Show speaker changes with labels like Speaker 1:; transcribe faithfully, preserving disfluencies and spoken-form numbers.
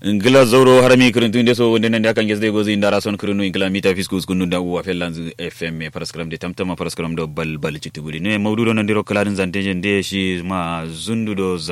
Speaker 1: ngila zoro harami kuruntu inde so wonde nande akan gesde gozi ndara son kurunu ingila mita fiskus kunu da uwa felanzu fm paraskram de tamtama paraskram do bal bal citubudi ne mawdudo nandiro kladin zanteje nde shi ma zundudo